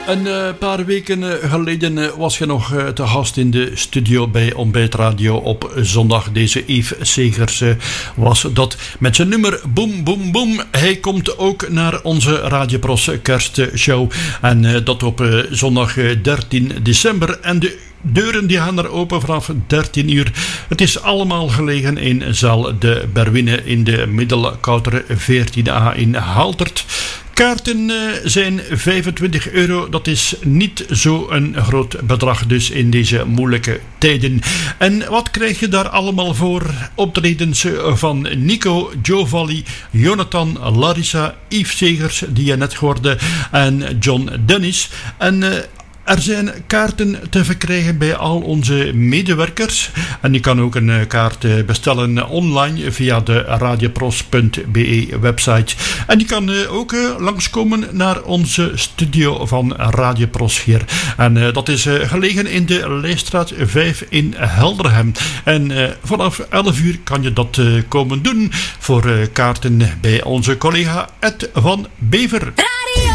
Een paar weken geleden was je nog te gast in de studio bij Ontbijt Radio op zondag. Deze Yves Segers was dat met zijn nummer Boom Boom Boom. Hij komt ook naar onze Radio Pros kerstshow en dat op zondag 13 december. En de deuren die gaan er open vanaf 13 uur. Het is allemaal gelegen in zaal De Berwinne in de Middelkouter 14a in Haltert. Kaarten zijn €25. Dat is niet zo'n groot bedrag dus in deze moeilijke tijden. En wat krijg je daar allemaal voor? Optredens van Nico, Joe Valli, Jonathan, Larissa, Yves Segers, die je net hoorde, en John Dennis. En er zijn kaarten te verkrijgen bij al onze medewerkers. En je kan ook een kaart bestellen online via de radiopros.be website. En je kan ook langskomen naar onze studio van Radio Pros hier. En dat is gelegen in de Leestraat 5 in Helderhem. En vanaf 11 uur kan je dat komen doen voor kaarten bij onze collega Ed van Bever. Radio